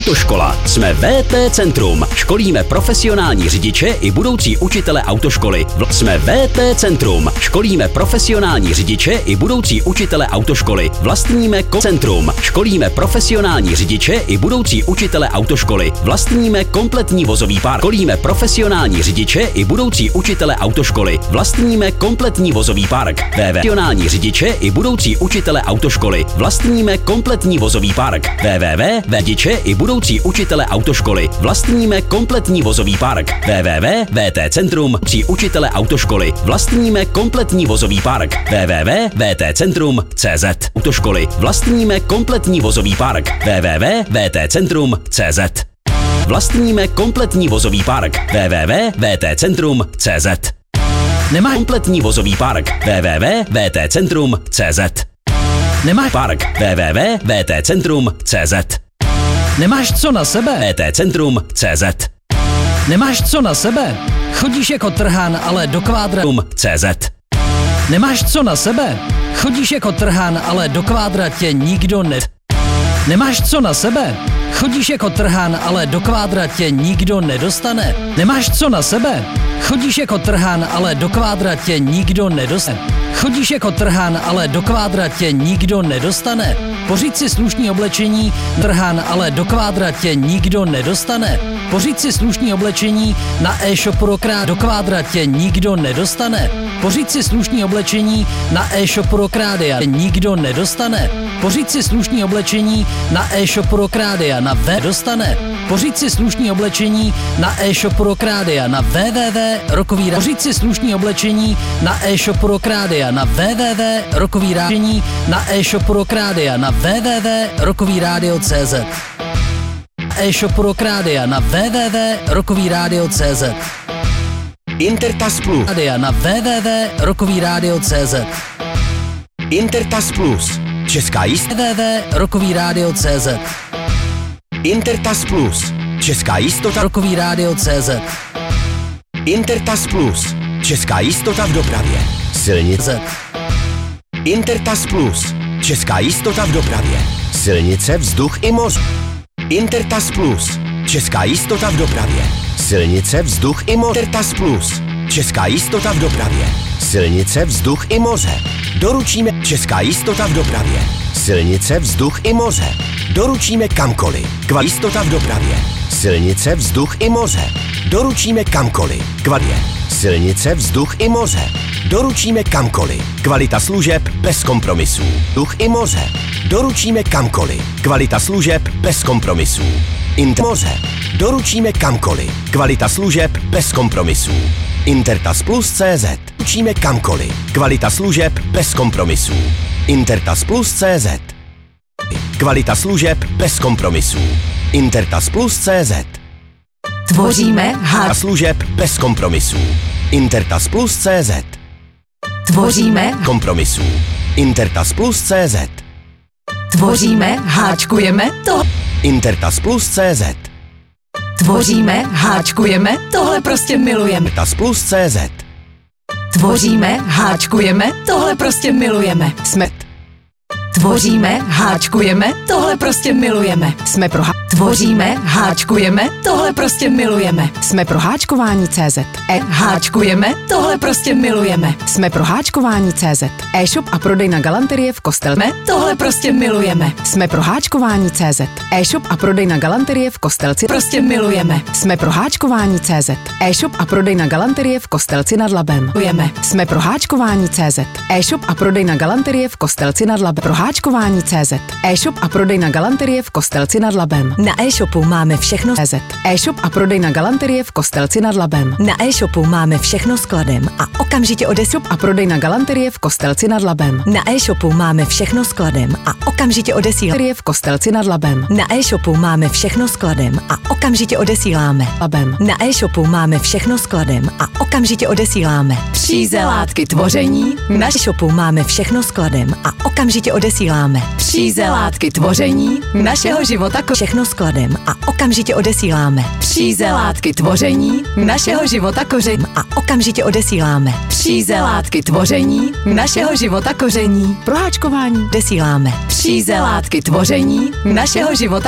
Autoškola. Jsme VT Centrum. Školíme profesionální řidiče i budoucí učitele autoškoly. Jsme VT Centrum. Školíme profesionální řidiče i budoucí učitele autoškoly. Vlastníme Centrum. Školíme profesionální řidiče i budoucí učitele autoškoly. Vlastníme kompletní vozový park. Školíme profesionální řidiče i budoucí učitele autoškoly. Vlastníme kompletní vozový park. Profesionální řidiče i budoucí učitele autoškoly. Vlastníme kompletní vozový park. Řidiče i budoucí učitele autoškoly. Vlastníme kompletní vozový park. www.vtcentrum při učitele autoškoly. Vlastníme kompletní vozový park. www.vtcentrum.cz autoškoly. Vlastníme kompletní vozový park. www.vtcentrum.cz Vlastníme kompletní vozový park. www.vtcentrum.cz Nemá kompletní vozový park. www.vtcentrum.cz Nemá park. www.vtcentrum.cz Nemáš co na sebe? vtcentrum.cz Nemáš co na sebe? Chodíš jako trhán, ale do kvádra.cz Nemáš co na sebe? Chodíš jako trhán, ale do kvádra tě nikdo ne... Nemáš co na sebe? Chodíš jako trhán, ale do kvádra tě nikdo nedostane. Nemáš co na sebe? Chodíš jako trhán, ale do kvádra tě nikdo nedostane. Chodíš jako trhán, ale do kvádra tě nikdo nedostane. Pořiď si slušný oblečení, trhán, ale do kvádra tě nikdo nedostane. Pořiď si slušný oblečení, na e-shopu Rokrát do kvádra tě nikdo nedostane. Pořiď si slušný oblečení, na e-shopu Rokrádia nikdo nedostane. Pořiď si slušný oblečení, na e-shopu Rokrádia na dostane. Pořiď si slušný oblečení, na e-shopu Rokrádia na www.rokový. Pořiď si slušný oblečení, na e-shopu Rokrádia na www.rokový. Na e-shopu Rokrádia na www.rokovýradio.cz e-shopu Rokrádia na www.rokovýradio.cz Intertas Plus na www.rokovýradio.cz Intertas Plus Česká jistota www.rokovýradio.cz Intertas Plus Česká jistota rokovýradio.cz Intertas Plus Česká jistota v dopravě silnice Intertas Plus Česká jistota v dopravě silnice, vzduch i moř Intertas Plus Česká jistota v dopravě silnice, vzduch i moře Intertas Plus Česká jistota v dopravě silnice, vzduch i moře doručíme Česká jistota v dopravě silnice, vzduch i moře doručíme kamkoliv jistota v dopravě silnice, vzduch i moře doručíme kamkoliv silnice, vzduch i moře doručíme kamkoliv kvalita služeb bez kompromisů vzduch i moře doručíme kamkoliv kvalita služeb bez kompromisů moře doručíme kamkoliv kvalita služeb bez kompromisů Intertas Plus CZ doručíme kamkoliv kvalita služeb bez kompromisů Intertas Plus CZ kvalita služeb bez kompromisů Intertas Plus CZ Tvoříme služeb bez kompromisů Intertas Plus CZ Tvoříme kompromisů Intertas Plus CZ Tvoříme, háčkujeme to. Intertas Plus CZ Tvoříme, háčkujeme, tohle prostě milujeme. Intertas Plus CZ Tvoříme, háčkujeme, tohle prostě milujeme. Tvoříme, háčkujeme, tohle prostě milujeme. Tvoříme, háčkujeme, tohle prostě milujeme. Jsme pro háčkování CZ. Háčkujeme, tohle prostě milujeme. Jsme pro háčkování CZ. E-shop a prodej na galanterie v Kostelci. Tohle prostě milujeme. Jsme pro háčkování CZ. E-shop a prodej na galanterie v Kostelci. Prostě milujeme. Jsme pro háčkování CZ. E-shop a prodej na galanterie v Kostelci nad Labem. Milujeme. Jsme pro háčkování CZ. E-shop a prodej na galanterie v Kostelci nad Labem. Pro háčkování CZ. E-shop a prodej na galanterie v Kostelci nad Labem. Na e-shopu máme všechno CZ. E-shop a prodej na galanterie v Kostelci nad Labem. Na e-shopu máme všechno skladem a okamžitě e-shop a prodej na galanterie v Kostelci nad Labem. Na e-shopu máme všechno skladem a okamžitě odesíláme. V Kostelci nad Labem. Na e-shopu máme všechno skladem a okamžitě odesíláme. Labem. Na e-shopu máme všechno skladem a okamžitě odesíláme. Příze látky tvoření. Na e-shopu máme všechno skladem a okamžitě odesíláme. Příze látky tvoření našeho života. Všechno skladem a okamžitě odesíláme. Příze látky tvoření našeho života koření a okamžitě odesíláme. Příze látky tvoření našeho života koření. Pro háčkování odesíláme. Příze látky tvoření našeho života